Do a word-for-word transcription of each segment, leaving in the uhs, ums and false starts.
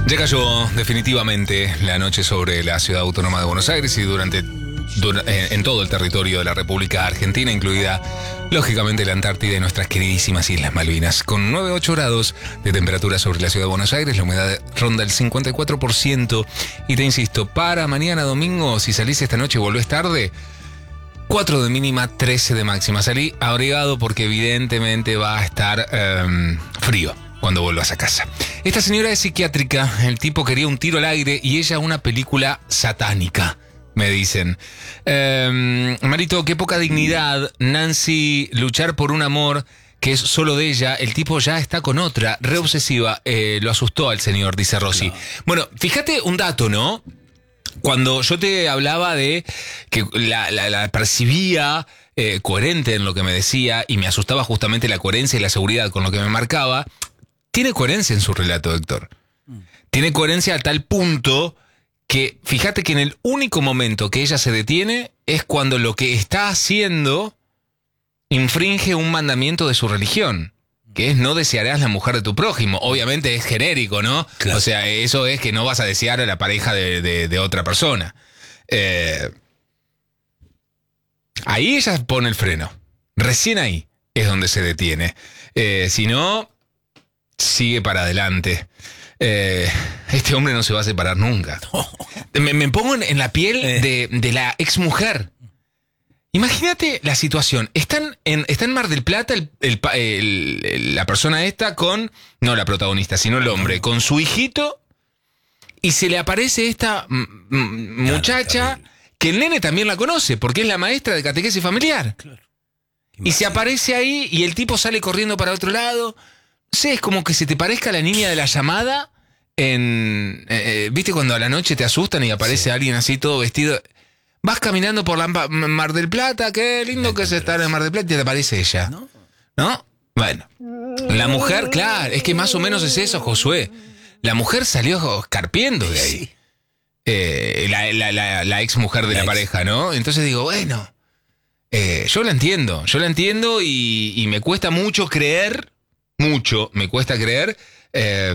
Ya cayó definitivamente la noche sobre la ciudad autónoma de Buenos Aires y durante dura, en, en todo el territorio de la República Argentina, incluida lógicamente la Antártida y nuestras queridísimas Islas Malvinas. Con nueve a ocho grados de temperatura sobre la ciudad de Buenos Aires, la humedad ronda el cincuenta y cuatro por ciento. Y te insisto, para mañana domingo, si salís esta noche y volvés tarde, cuatro de mínima, trece de máxima. Salí abrigado porque evidentemente va a estar um, frío cuando vuelvas a casa. Esta señora es psiquiátrica, el tipo quería un tiro al aire y ella una película satánica, me dicen. Eh, Marito, qué poca dignidad, Nancy, luchar por un amor que es solo de ella, el tipo ya está con otra, re obsesiva, eh, lo asustó al señor, dice Rosy. No. Bueno, fíjate un dato, ¿no? Cuando yo te hablaba de que la, la, la percibía eh, coherente en lo que me decía y me asustaba justamente la coherencia y la seguridad con lo que me marcaba, tiene coherencia en su relato, Héctor. Mm. Tiene coherencia a tal punto que, fíjate que en el único momento que ella se detiene es cuando lo que está haciendo infringe un mandamiento de su religión, que es no desearás la mujer de tu prójimo. Obviamente es genérico, ¿no? Claro. O sea, eso es que no vas a desear a la pareja de, de, de otra persona. Eh, ahí ella pone el freno. Recién ahí es donde se detiene. Eh, si no, sigue para adelante. Eh, este hombre no se va a separar nunca. No. Me, me pongo en, en la piel eh. de, de la exmujer. Imagínate la situación. Están en, está en Mar del Plata el, el, el, el, la persona esta con, no la protagonista, sino el hombre, con su hijito, y se le aparece esta m- muchacha, que el nene también la conoce, porque es la maestra de catequesis familiar. Claro. Y se aparece ahí y el tipo sale corriendo para otro lado. Sí, es como que se te parezca la niña de la llamada en... Eh, ¿Viste cuando a la noche te asustan y aparece sí. alguien así todo vestido? Vas caminando por la Mar del Plata, qué lindo que es estar en Mar del Plata, y te aparece ella. ¿No? ¿No? Bueno. La mujer, claro, es que más o menos es eso, Josué. La mujer salió escarpiendo de ahí. Sí. Eh, la, la, la, la ex mujer de la, la pareja, ¿no? Entonces digo, bueno, eh, yo la entiendo, yo la entiendo y, y me cuesta mucho creer... Mucho, me cuesta creer, eh,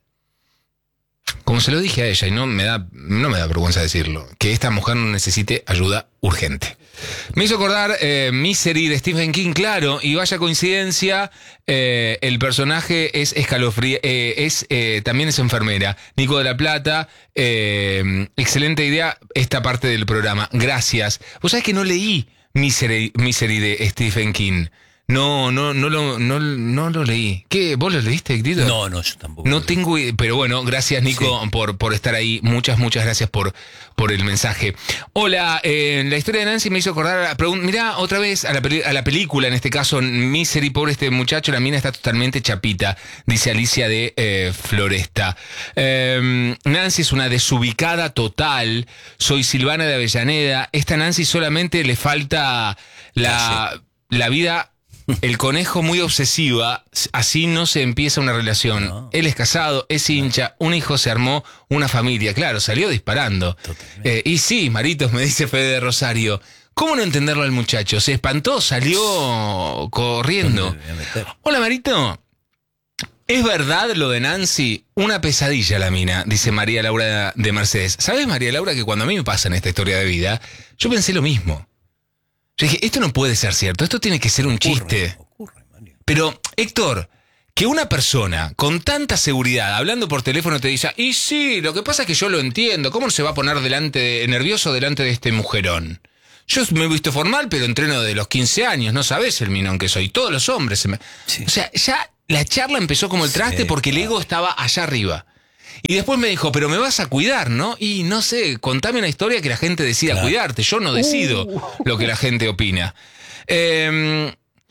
como se lo dije a ella, y no me da no me da vergüenza decirlo, que esta mujer no necesite ayuda urgente. Me hizo acordar eh, Misery de Stephen King, claro, y vaya coincidencia, eh, el personaje es escalofrío, eh, es eh, también es enfermera. Nico de la Plata, eh, excelente idea esta parte del programa, gracias. Vos sabés que no leí Misery, Misery de Stephen King. No, no, no lo, no, no lo leí. ¿Qué? ¿Vos lo leíste, Tito? No, no, yo tampoco. No tengo, pero bueno, gracias, Nico, sí. por, por estar ahí. Muchas, muchas gracias por, por el mensaje. Hola, eh, la historia de Nancy me hizo acordar a la pregunta. Mirá, otra vez a la, a la película, en este caso, Misery, pobre este muchacho, la mina está totalmente chapita, dice Alicia de eh, Floresta. Eh, Nancy es una desubicada total. Soy Silvana de Avellaneda. Esta Nancy solamente le falta la, la vida... El conejo muy obsesiva, así no se empieza una relación. No. Él es casado, es hincha, un hijo se armó, una familia. Claro, salió disparando. Eh, y sí, Maritos, me dice Fede de Rosario. ¿Cómo no entenderlo al muchacho? Se espantó, salió corriendo. Hola, Marito. ¿Es verdad lo de Nancy? Una pesadilla la mina, dice María Laura de Mercedes. ¿Sabes, María Laura, que cuando a mí me pasa en esta historia de vida, yo pensé lo mismo? Yo dije, esto no puede ser cierto, esto tiene que ser un ocurre, chiste. Ocurre, Pero, Héctor, que una persona con tanta seguridad, hablando por teléfono, te dice, y sí, lo que pasa es que yo lo entiendo, ¿cómo no se va a poner delante de, nervioso delante de este mujerón? Yo me he visto formal, pero entreno de los quince años, no sabés el minón que soy, todos los hombres se me... Sí. O sea, ya la charla empezó como el traste sí, porque claro. el ego estaba allá arriba. Y después me dijo, pero me vas a cuidar, ¿no? Y no sé, contame una historia que la gente decida claro. cuidarte. Yo no decido uh. lo que la gente opina. Eh,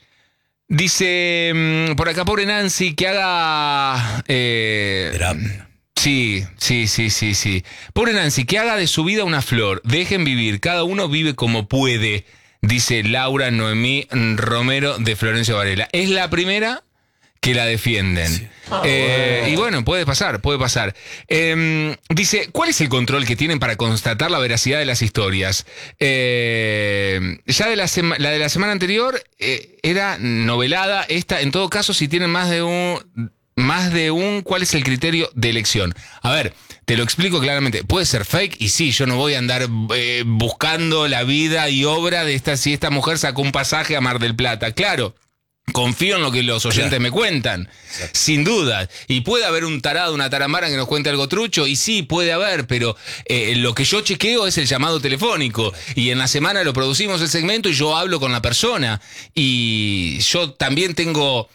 dice, por acá, pobre Nancy, que haga... Eh, sí, sí, sí, sí, sí. Pobre Nancy, que haga de su vida una flor. Dejen vivir, cada uno vive como puede, dice Laura Noemí Romero de Florencio Varela. Es la primera... que la defienden. Sí. Ah, eh, bueno. Y bueno, puede pasar, puede pasar. Eh, dice, ¿cuál es el control que tienen para constatar la veracidad de las historias? Eh, ya de la, sema, la de la semana anterior eh, era novelada. Esta, en todo caso, si tienen más de un... más de un, ¿cuál es el criterio de elección? A ver, te lo explico claramente. Puede ser fake y sí, yo no voy a andar eh, buscando la vida y obra de esta, si esta mujer sacó un pasaje a Mar del Plata. Claro. Confío en lo que los oyentes claro. me cuentan, Exacto. sin duda. Y puede haber un tarado, una tarambara que nos cuente algo trucho, y sí, puede haber, pero eh, lo que yo chequeo es el llamado telefónico. Y en la semana lo producimos el segmento y yo hablo con la persona. Y yo también tengo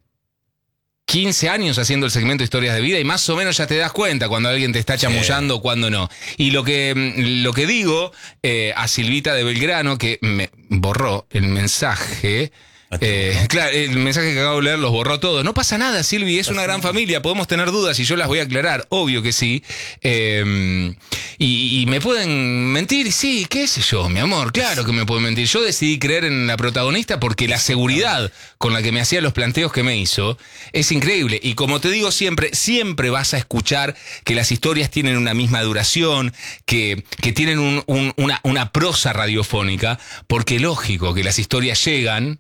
quince años haciendo el segmento de Historias de Vida y más o menos ya te das cuenta cuando alguien te está chamullando o sí. cuando no. Y lo que, lo que digo eh, a Silvita de Belgrano, que me borró el mensaje... Eh, claro, el mensaje que acabo de leer los borró todos. No pasa nada, Silvi, es una gran familia, podemos tener dudas y yo las voy a aclarar, obvio que sí. Eh, y, y me pueden mentir, sí, qué sé yo, mi amor, claro que me pueden mentir. Yo decidí creer en la protagonista porque la seguridad con la que me hacía los planteos que me hizo es increíble. Y como te digo siempre, siempre vas a escuchar que las historias tienen una misma duración, que, que tienen un, un, una, una prosa radiofónica, porque lógico que las historias llegan.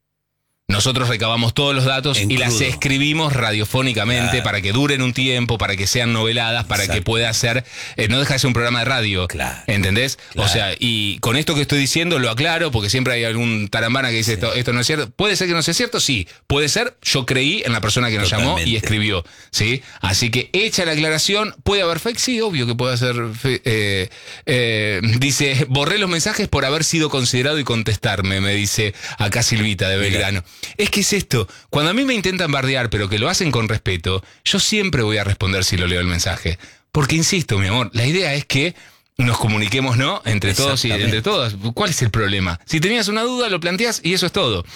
Nosotros recabamos todos los datos en y crudo. Las escribimos radiofónicamente claro. para que duren un tiempo, para que sean noveladas, para Exacto. que pueda ser, eh, no deja de ser un programa de radio, claro. ¿entendés? Claro. O sea, y con esto que estoy diciendo lo aclaro, porque siempre hay algún tarambana que dice sí. esto, esto no es cierto. ¿Puede ser que no sea cierto? Sí, puede ser. Yo creí en la persona que nos Totalmente. llamó y escribió, ¿sí? Así que hecha la aclaración, ¿puede haber fake? Sí, obvio que puede ser eh, eh, dice, borré los mensajes por haber sido considerado y contestarme, me dice acá Silvita de Belgrano. Mira. Es que es esto, cuando a mí me intentan bardear, pero que lo hacen con respeto, yo siempre voy a responder si lo leo el mensaje. Porque insisto, mi amor, la idea es que nos comuniquemos, ¿no? Entre todos y entre todas. ¿Cuál es el problema? Si tenías una duda, lo planteás y eso es todo.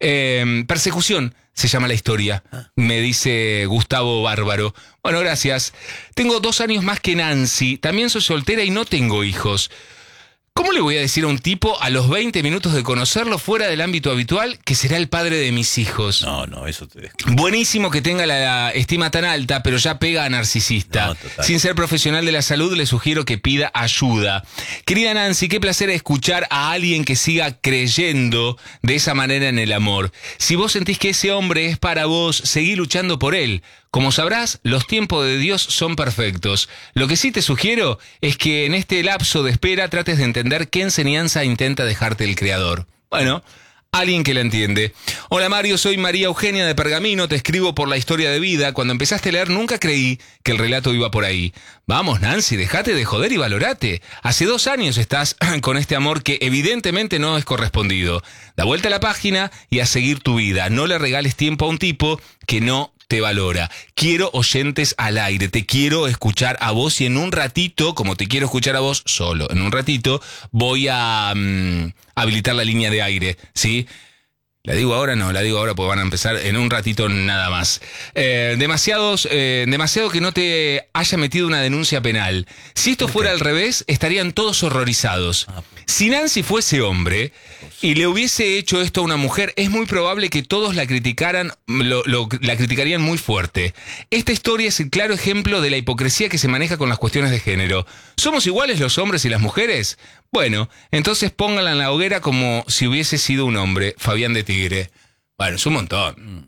Eh, persecución se llama la historia, me dice Gustavo Bárbaro. Bueno, gracias. Tengo dos años más que Nancy, también soy soltera y no tengo hijos. ¿Cómo le voy a decir a un tipo a los veinte minutos de conocerlo fuera del ámbito habitual que será el padre de mis hijos? No, no, eso te dejo. Buenísimo que tenga la estima tan alta, pero ya pega a narcisista. No, Sin ser profesional de la salud, le sugiero que pida ayuda. Querida Nancy, qué placer escuchar a alguien que siga creyendo de esa manera en el amor. Si vos sentís que ese hombre es para vos, seguí luchando por él. Como sabrás, los tiempos de Dios son perfectos. Lo que sí te sugiero es que en este lapso de espera trates de entender qué enseñanza intenta dejarte el Creador. Bueno, alguien que la entiende. Hola Mario, soy María Eugenia de Pergamino, te escribo por la historia de vida. Cuando empezaste a leer nunca creí que el relato iba por ahí. Vamos Nancy, dejate de joder y valorate. Hace dos años estás con este amor que evidentemente no es correspondido. Da vuelta a la página y a seguir tu vida. No le regales tiempo a un tipo que no te valora. Quiero oyentes al aire, te quiero escuchar a vos y en un ratito, como te quiero escuchar a vos solo, en un ratito voy a um, habilitar la línea de aire, ¿sí? La digo ahora, no, la digo ahora porque van a empezar en un ratito nada más. Eh, demasiados, eh, demasiado que no te haya metido una denuncia penal. Si esto fuera al revés, estarían todos horrorizados. Si Nancy fuese hombre y le hubiese hecho esto a una mujer, es muy probable que todos la criticaran, lo, lo, la criticarían muy fuerte. Esta historia es el claro ejemplo de la hipocresía que se maneja con las cuestiones de género. ¿Somos iguales los hombres y las mujeres? Bueno, entonces pónganla en la hoguera como si hubiese sido un hombre. Fabián de Tigre. Bueno, es un montón.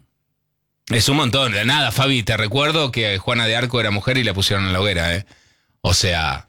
Es un montón. Nada, Fabi, te recuerdo que Juana de Arco era mujer y la pusieron en la hoguera, ¿eh? O sea,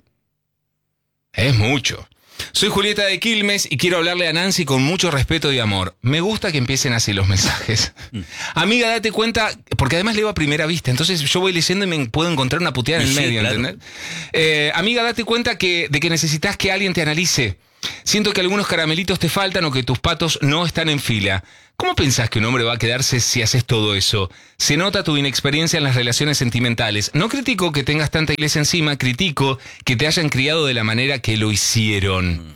es mucho. Soy Julieta de Quilmes y quiero hablarle a Nancy con mucho respeto y amor. Me gusta que empiecen así los mensajes. Amiga, date cuenta, porque además leo a primera vista, entonces yo voy leyendo y me puedo encontrar una puteada en el sí, medio, claro. ¿Entendés? Eh, amiga, date cuenta que, de que necesitas que alguien te analice. Siento que algunos caramelitos te faltan o que tus patos no están en fila. ¿Cómo pensás que un hombre va a quedarse si haces todo eso? Se nota tu inexperiencia en las relaciones sentimentales. No critico que tengas tanta iglesia encima, critico que te hayan criado de la manera que lo hicieron.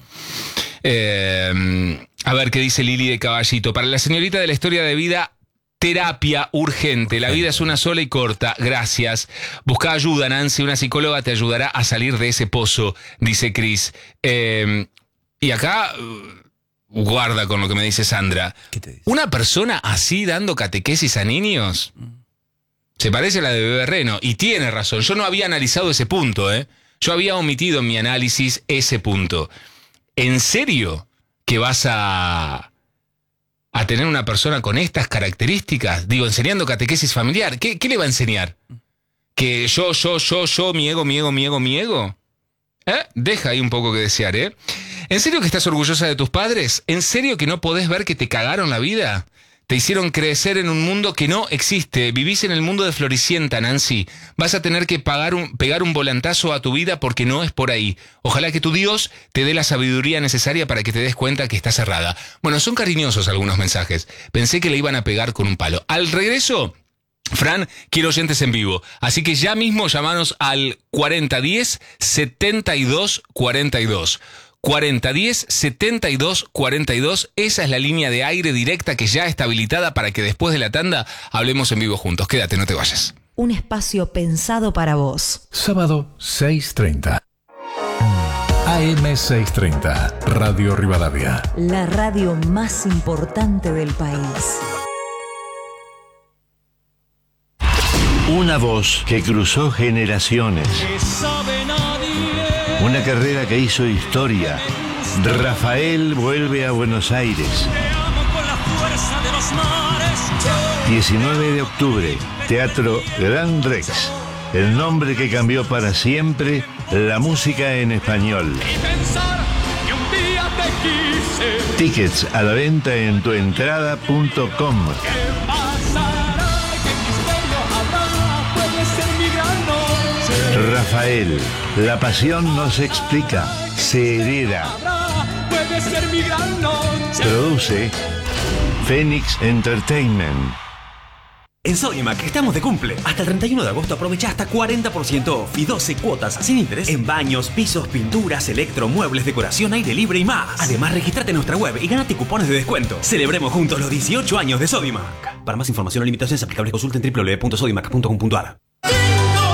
Eh, a ver qué dice Lili de Caballito. Para la señorita de la historia de vida, terapia urgente. La vida es una sola y corta. Gracias. Busca ayuda, Nancy. Una psicóloga te ayudará a salir de ese pozo, dice Cris. Eh, y acá... Guarda con lo que me dice Sandra. ¿Qué te dice? Una persona así dando catequesis a niños se parece a la de Bebé Reno. Y tiene razón. Yo no había analizado ese punto, ¿eh? Yo había omitido en mi análisis ese punto. ¿En serio que vas a a tener una persona con estas características? Digo, enseñando catequesis familiar. ¿Qué, qué le va a enseñar? ¿Que yo, yo, yo, yo, mi ego, mi ego, mi ego, mi ego? ¿Eh? Deja ahí un poco que desear, ¿eh? ¿En serio que estás orgullosa de tus padres? ¿En serio que no podés ver que te cagaron la vida? Te hicieron crecer en un mundo que no existe. Vivís en el mundo de Floricienta, Nancy. Vas a tener que pagar un, pegar un volantazo a tu vida porque no es por ahí. Ojalá que tu Dios te dé la sabiduría necesaria para que te des cuenta que está cerrada. Bueno, son cariñosos algunos mensajes. Pensé que le iban a pegar con un palo. Al regreso, Fran, quiero oyentes en vivo. Así que ya mismo llamanos al cuarenta diez setenta y dos cuarenta y dos. cuarenta diez setenta y dos cuarenta y dos. Esa es la línea de aire directa que ya está habilitada para que después de la tanda hablemos en vivo juntos. Quédate, no te vayas. Un espacio pensado para vos. Sábado seis treinta. A M seiscientos treinta, Radio Rivadavia. La radio más importante del país. Una voz que cruzó generaciones. Una carrera que hizo historia. Rafael vuelve a Buenos Aires. diecinueve de octubre, Teatro Gran Rex. El nombre que cambió para siempre la música en español. Tickets a la venta en tuentrada punto com. Rafael, la pasión no se explica, se hereda. Produce Phoenix Entertainment. En Sodimac estamos de cumple. Hasta el treinta y uno de agosto aprovecha hasta cuarenta por ciento off y doce cuotas sin interés en baños, pisos, pinturas, electro, muebles, decoración, aire libre y más. Además, registrate en nuestra web y ganate cupones de descuento. Celebremos juntos los dieciocho años de Sodimac. Para más información o limitaciones aplicables consulta en w w w punto sodimac punto com punto a r.